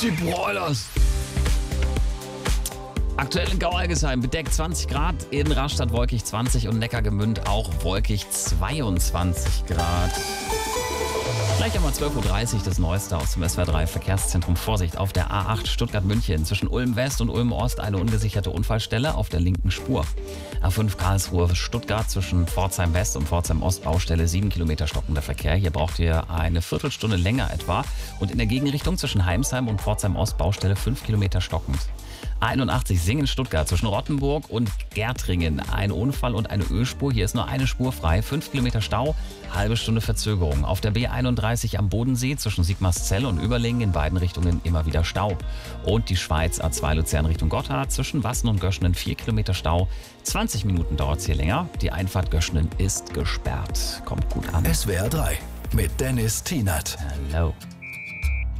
Die Broilers. Aktuell in Gau-Algesheim bedeckt 20 Grad, in Rastatt wolkig 20 und Neckargemünd auch wolkig 22 Grad. Gleich einmal 12.30 Uhr das Neueste aus dem SWR 3 Verkehrszentrum. Vorsicht, auf der A8 Stuttgart-München zwischen Ulm-West und Ulm-Ost eine ungesicherte Unfallstelle auf der linken Spur. A5 Karlsruhe-Stuttgart zwischen Pforzheim-West und Pforzheim-Ost Baustelle 7 Kilometer stockender Verkehr. Hier braucht ihr eine Viertelstunde länger etwa. Und in der Gegenrichtung zwischen Heimsheim und Pforzheim-Ost Baustelle 5 Kilometer stockend. A81 Singen-Stuttgart zwischen Rottenburg und Gärtringen. Ein Unfall und eine Ölspur. Hier ist nur eine Spur frei. 5 Kilometer Stau, halbe Stunde Verzögerung. Auf der B31 am Bodensee zwischen Sigmarszell und Überlingen in beiden Richtungen immer wieder Stau. Und die Schweiz A2 Luzern Richtung Gotthard zwischen Wassen und Göschenen 4 Kilometer Stau. 20 Minuten dauert es hier länger. Die Einfahrt Göschenen ist gesperrt. Kommt gut an. SWR 3 mit Dennis Tienert. Hello.